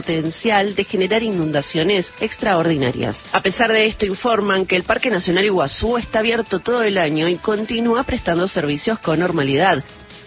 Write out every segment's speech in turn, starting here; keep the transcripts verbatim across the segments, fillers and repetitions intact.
potencial de generar inundaciones extraordinarias. A pesar de esto, informan que el Parque Nacional Iguazú está abierto todo el año y continúa prestando servicios con normalidad.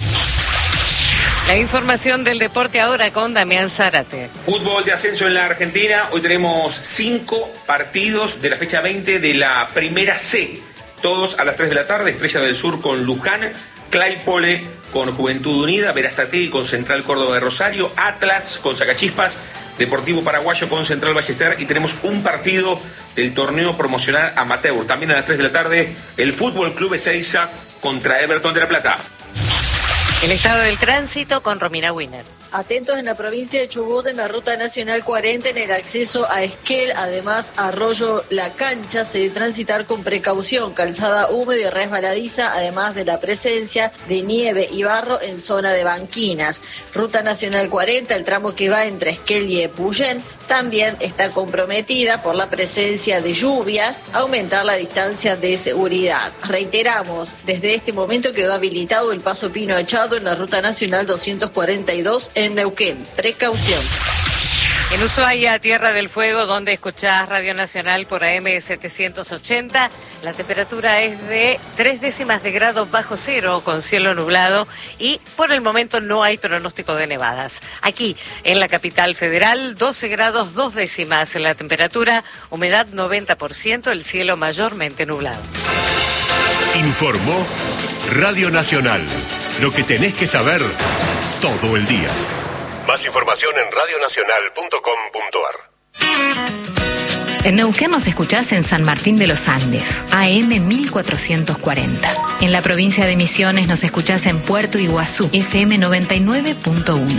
La información del deporte ahora con Damián Zárate. Fútbol de ascenso en la Argentina. Hoy tenemos cinco partidos de la fecha veinte de la Primera C. Todos a las tres de la tarde. Estrella del Sur con Luján, Claypole con Juventud Unida, Berazategui con Central Córdoba de Rosario, Atlas con Sacachispas, Deportivo Paraguayo con Central Ballester, y tenemos un partido del torneo promocional amateur. También a las tres de la tarde, el Fútbol Club Ezeiza contra Everton de La Plata. El estado del tránsito con Romina Wiener. Atentos en la provincia de Chubut, en la ruta nacional cuarenta, en el acceso a Esquel, además Arroyo La Cancha, se debe transitar con precaución, calzada húmeda y resbaladiza, además de la presencia de nieve y barro en zona de banquinas. Ruta nacional cuarenta, el tramo que va entre Esquel y Epuyén, también está comprometida por la presencia de lluvias, aumentar la distancia de seguridad. Reiteramos, desde este momento quedó habilitado el paso Pino Echado en la ruta nacional doscientos cuarenta y dos en Neuquén. Precaución. En Ushuaia, Tierra del Fuego, donde escuchás Radio Nacional por A M setecientos ochenta, la temperatura es de tres décimas de grado bajo cero, con cielo nublado, y por el momento no hay pronóstico de nevadas. Aquí, en la capital federal, doce grados dos décimas la temperatura, humedad noventa por ciento, el cielo mayormente nublado. Informó Radio Nacional. Lo que tenés que saber todo el día. Más información en radio nacional punto com punto a r. En Neuquén nos escuchás en San Martín de los Andes, A M mil cuatrocientos cuarenta. En la provincia de Misiones nos escuchás en Puerto Iguazú, F M noventa y nueve punto uno.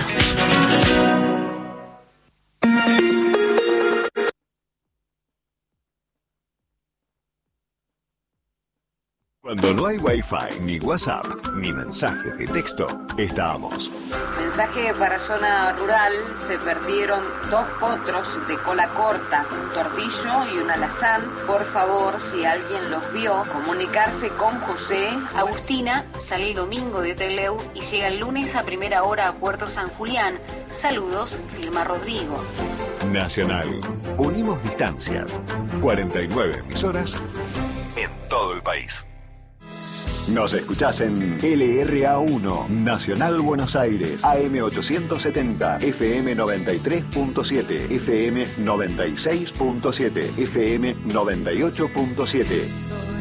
Cuando no hay Wi-Fi, ni WhatsApp, ni mensajes de texto, estamos. Mensaje para zona rural: se perdieron dos potros de cola corta, un tordillo y un alazán. Por favor, si alguien los vio, comunicarse con José. Agustina sale el domingo de Trelew y llega el lunes a primera hora a Puerto San Julián. Saludos, Filma Rodrigo. Nacional. Unimos distancias. cuarenta y nueve emisoras en todo el país. Nos escuchás en L R A uno, Nacional Buenos Aires, A M ochocientos setenta, F M noventa y tres punto siete, F M noventa y seis punto siete, F M noventa y ocho punto siete.